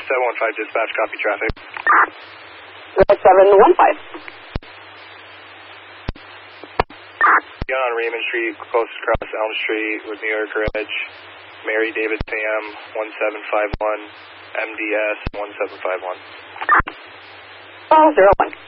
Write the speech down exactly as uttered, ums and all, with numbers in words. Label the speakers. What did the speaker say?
Speaker 1: seven one five, dispatch, copy traffic.
Speaker 2: Red seven one five.
Speaker 1: On Raymond Street, close across Elm Street with New York Ridge, Mary David Sam, one seven five one, M D S, one seven five one.
Speaker 2: Oh, zero one.